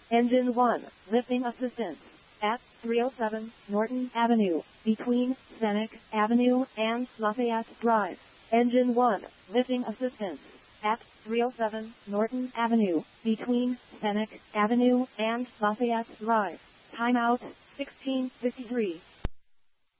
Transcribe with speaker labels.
Speaker 1: Engine 1, lifting assistance. At 307 Norton Avenue, between Seneca Avenue and Lafayette Drive. Engine 1, lifting assistance. At 307 Norton Avenue, between Seneca Avenue and Lafayette Drive. Timeout 16:53.